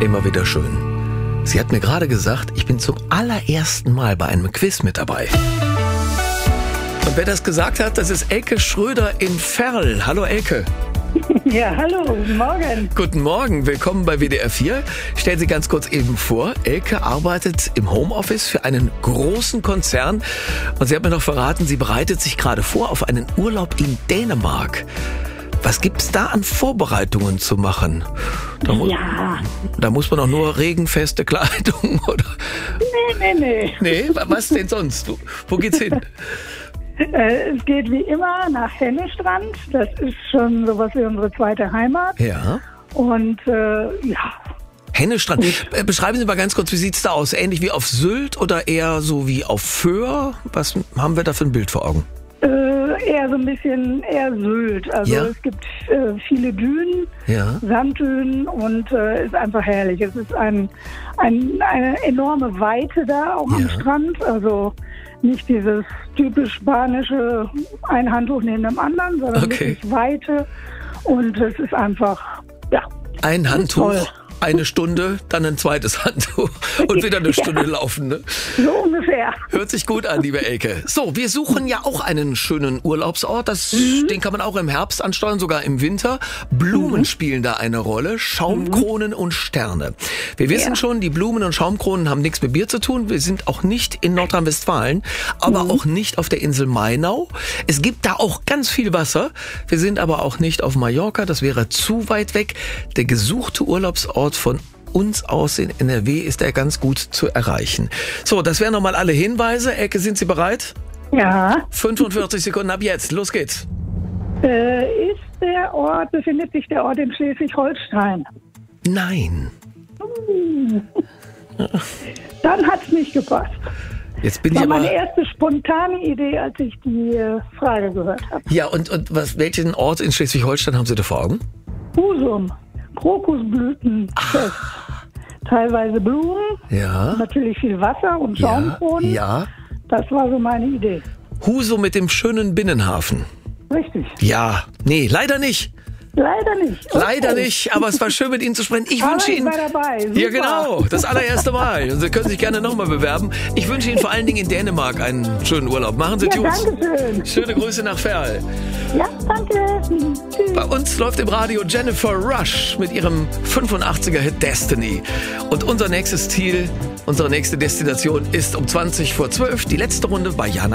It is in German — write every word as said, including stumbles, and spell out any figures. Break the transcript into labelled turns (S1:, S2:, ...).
S1: Immer wieder schön. Sie hat mir gerade gesagt, ich bin zum allerersten Mal bei einem Quiz mit dabei. Und wer das gesagt hat, das ist Elke Schröder in Verl. Hallo Elke.
S2: Ja, hallo, guten Morgen.
S1: Guten Morgen, willkommen bei W D R vier. Stellen Sie ganz kurz eben vor, Elke arbeitet im Homeoffice für einen großen Konzern. Und sie hat mir noch verraten, sie bereitet sich gerade vor auf einen Urlaub in Dänemark. Was gibt's da an Vorbereitungen zu machen? Da, mu-
S2: Ja.
S1: da muss man auch nur regenfeste Kleidung, oder?
S2: Nee, nee, nee.
S1: Nee, was denn sonst? Du, wo geht's hin?
S2: Äh, es geht wie immer nach Hennestrand. Das ist schon sowas wie unsere zweite Heimat.
S1: Ja.
S2: Und äh, ja,
S1: Hennestrand. Äh, Beschreiben Sie mal ganz kurz, wie sieht's da aus? Ähnlich wie auf Sylt oder eher so wie auf Föhr? Was haben wir da für ein Bild vor Augen?
S2: äh, eher so ein bisschen eher Sylt. Also
S1: Ja.
S2: es gibt äh, viele Dünen,
S1: Ja.
S2: Sanddünen und äh, ist einfach herrlich. Es ist ein, ein, eine enorme Weite da auch am
S1: Ja.
S2: Strand. Also nicht dieses typisch spanische ein Handtuch neben dem anderen, sondern
S1: Okay.
S2: wirklich Weite. Und es ist einfach, ja,
S1: Ein Handtuch,
S2: toll.
S1: eine Stunde, dann ein zweites Handtuch und wieder eine Stunde laufen. Ne?
S2: So ungefähr.
S1: Hört sich gut an, liebe Elke. So, wir suchen ja auch einen schönen Urlaubsort. Das, Den kann man auch im Herbst ansteuern, sogar im Winter. Blumen
S2: Mhm.
S1: spielen da eine Rolle, Schaumkronen und Sterne. Wir wissen
S2: Ja.
S1: schon, die Blumen und Schaumkronen haben nichts mit Bier zu tun. Wir sind auch nicht in Nordrhein-Westfalen, aber auch nicht auf der Insel Mainau. Es gibt da auch ganz viel Wasser. Wir sind aber auch nicht auf Mallorca, das wäre zu weit weg. Der gesuchte Urlaubsort von uns aus in N R W ist er ganz gut zu erreichen. So, das wären nochmal alle Hinweise. Elke, sind Sie bereit?
S2: Ja,
S1: fünfundvierzig Sekunden ab jetzt. Los geht's.
S2: äh, ist der Ort, befindet sich der Ort in Schleswig-Holstein?
S1: Nein.
S2: Dann hat's nicht gepasst.
S1: Jetzt bin ich
S2: War
S1: aber...
S2: meine erste spontane Idee, als ich die äh, Frage gehört habe.
S1: Ja, und, und was, welchen Ort in Schleswig-Holstein haben Sie da vor Augen?
S2: Husum, Krokusblütenfest. Teilweise Blumen,
S1: Ja.
S2: natürlich viel Wasser und
S1: Ja.
S2: Schaumkronen.
S1: Ja.
S2: Das war so meine Idee.
S1: Husum mit dem schönen Binnenhafen.
S2: Richtig.
S1: Ja. Nee, leider nicht.
S2: Leider nicht. Okay.
S1: Leider nicht, aber es war schön mit Ihnen zu sprechen. Ich
S2: Aber
S1: wünsche
S2: ich
S1: Ihnen...
S2: war dabei. Super.
S1: Ja, genau. Das allererste Mal. Und Sie können sich gerne nochmal bewerben. Ich wünsche Ihnen vor allen Dingen in Dänemark einen schönen Urlaub. Machen Sie
S2: Ja,
S1: Tschüss.
S2: danke schön.
S1: Schöne Grüße nach Verl.
S2: Ja, danke. Tschüss.
S1: Bei uns läuft im Radio Jennifer Rush mit ihrem fünfundachtziger-Hit Destiny. Und unser nächstes Ziel, unsere nächste Destination ist um zwanzig vor zwölf die letzte Runde bei Jana.